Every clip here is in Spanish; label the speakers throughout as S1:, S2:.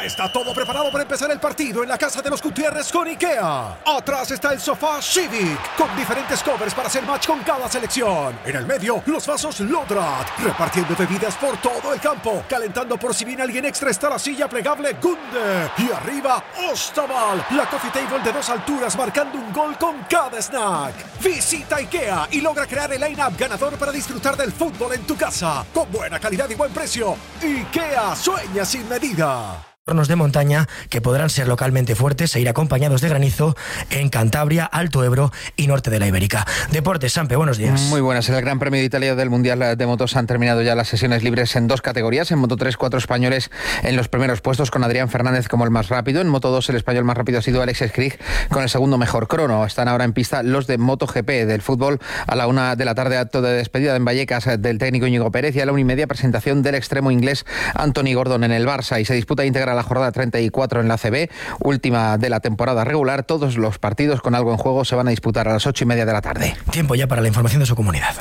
S1: Ya está todo preparado para empezar el partido en la casa de los Gutiérrez con IKEA. Atrás está el sofá Civic, con diferentes covers para hacer match con cada selección. En el medio, los vasos Lodrat, repartiendo bebidas por todo el campo. Calentando por si viene alguien extra está la silla plegable Gunde. Y arriba, Ostaval, la coffee table de 2 alturas marcando un gol con cada snack. Visita IKEA y logra crear el line-up ganador para disfrutar del fútbol en tu casa. Con buena calidad y buen precio. IKEA, sueña sin medida.
S2: Hornos de montaña que podrán ser localmente fuertes e ir acompañados de granizo en Cantabria, Alto Ebro y norte de la Ibérica. Deportes, Sampe, buenos días.
S3: Muy buenas. En el Gran Premio de Italia del Mundial de Motos han terminado ya las sesiones libres en 2 categorías. En Moto 3, 4 españoles en los primeros puestos, con Adrián Fernández como el más rápido. En Moto 2, el español más rápido ha sido Alex Skrig con el segundo mejor crono. Están ahora en pista los de MotoGP. Del fútbol, a la 1 de la tarde, acto de despedida en Vallecas del técnico Íñigo Pérez, y a la 1:30 presentación del extremo inglés Anthony Gordon en el Barça. Y se disputa íntegra la jornada 34 en la ACB, última de la temporada regular. Todos los partidos con algo en juego se van a disputar a las 8:30 de la tarde.
S2: Tiempo ya para la información de su comunidad.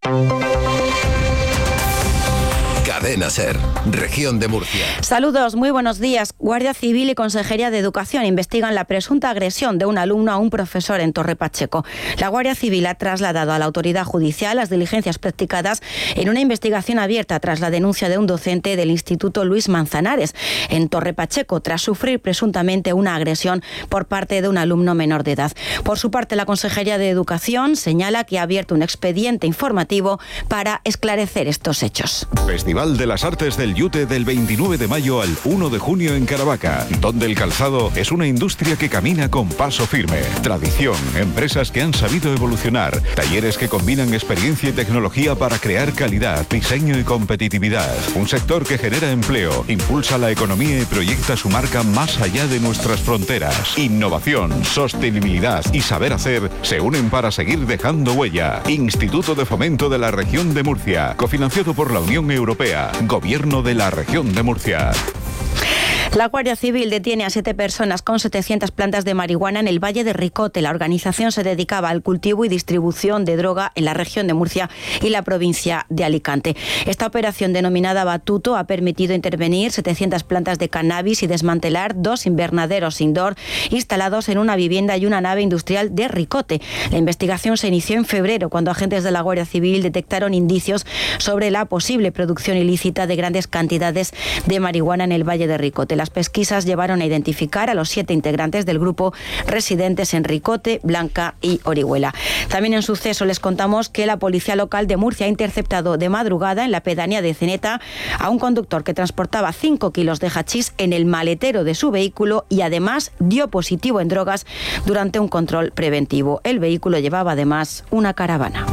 S4: Cadena SER, Región de Murcia.
S5: Saludos, muy buenos días. Guardia Civil y Consejería de Educación investigan la presunta agresión de un alumno a un profesor en Torre Pacheco. La Guardia Civil ha trasladado a la autoridad judicial las diligencias practicadas en una investigación abierta tras la denuncia de un docente del Instituto Luis Manzanares en Torre Pacheco, tras sufrir presuntamente una agresión por parte de un alumno menor de edad. Por su parte, la Consejería de Educación señala que ha abierto un expediente informativo para esclarecer estos hechos.
S6: Festival de las Artes del Yute del 29 de mayo al 1 de junio en Caravaca, donde el calzado es una industria que camina con paso firme. Tradición, empresas que han sabido evolucionar, talleres que combinan experiencia y tecnología para crear calidad, diseño y competitividad. Un sector que genera empleo, impulsa la economía y proyecta su marca más allá de nuestras fronteras. Innovación, sostenibilidad y saber hacer se unen para seguir dejando huella. Instituto de Fomento de la Región de Murcia, cofinanciado por la Unión Europea. Gobierno de la Región de Murcia.
S5: La Guardia Civil detiene a 7 personas con 700 plantas de marihuana en el Valle de Ricote. La organización se dedicaba al cultivo y distribución de droga en la región de Murcia y la provincia de Alicante. Esta operación, denominada Batuto, ha permitido intervenir 700 plantas de cannabis y desmantelar 2 invernaderos indoor instalados en una vivienda y una nave industrial de Ricote. La investigación se inició en febrero, cuando agentes de la Guardia Civil detectaron indicios sobre la posible producción ilícita de grandes cantidades de marihuana en el Valle de Ricote. Las pesquisas llevaron a identificar a los 7 integrantes del grupo residentes en Ricote, Blanca y Orihuela. También en suceso les contamos que la Policía Local de Murcia ha interceptado de madrugada en la pedanía de Ceneta a un conductor que transportaba 5 kilos de hachís en el maletero de su vehículo y además dio positivo en drogas durante un control preventivo. El vehículo llevaba además una caravana.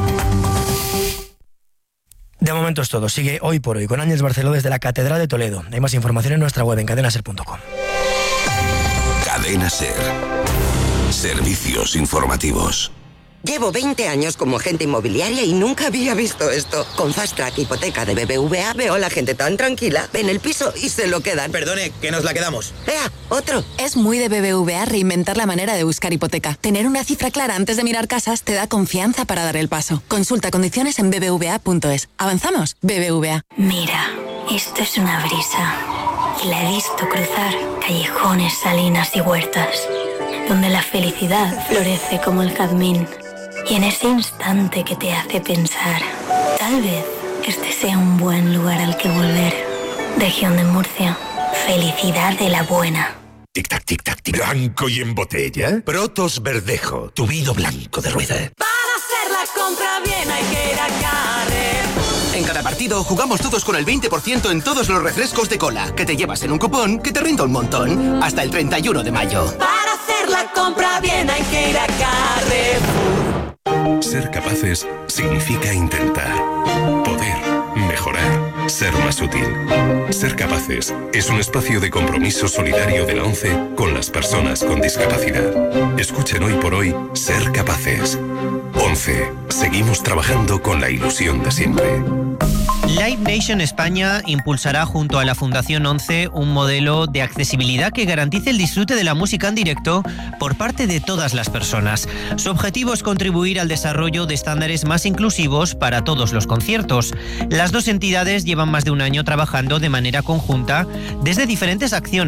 S2: De momento es todo. Sigue Hoy por Hoy con Ángels Barceló desde la Catedral de Toledo. Hay más información en nuestra web en cadenaser.com.
S4: Cadena SER. Servicios informativos.
S7: Llevo 20 años como agente inmobiliaria y nunca había visto esto. Con Fast Track Hipoteca de BBVA veo a la gente tan tranquila. Ven el piso y se lo quedan.
S8: Perdone, que nos la quedamos.
S7: ¡Vea, otro!
S9: Es muy de BBVA reinventar la manera de buscar hipoteca. Tener una cifra clara antes de mirar casas te da confianza para dar el paso. Consulta condiciones en bbva.es. ¿Avanzamos? BBVA.
S10: Mira, esto es una brisa. Y la he visto cruzar callejones, salinas y huertas, donde la felicidad florece como el jazmín. Y en ese instante que te hace pensar, tal vez este sea un buen lugar al que volver. Región de Murcia, felicidad de la buena.
S4: Tic-tac, tic-tac, tic. Blanco y en botella. Protos Verdejo, tu vino blanco de rueda.
S11: Para hacer la compra bien hay que ir a Carrefour.
S12: En cada partido jugamos todos con el 20% en todos los refrescos de cola, que te llevas en un cupón que te rinde un montón. Hasta el 31 de mayo.
S11: Para hacer la compra bien hay que ir a Carrefour.
S4: Ser capaces significa intentar, poder, mejorar, ser más útil. Ser capaces es un espacio de compromiso solidario de la ONCE con las personas con discapacidad. Escuchen Hoy por Hoy Ser Capaces. ONCE. Seguimos trabajando con la ilusión de siempre.
S13: Live Nation España impulsará junto a la Fundación ONCE un modelo de accesibilidad que garantice el disfrute de la música en directo por parte de todas las personas. Su objetivo es contribuir al desarrollo de estándares más inclusivos para todos los conciertos. Las dos entidades llevan más de un año trabajando de manera conjunta desde diferentes acciones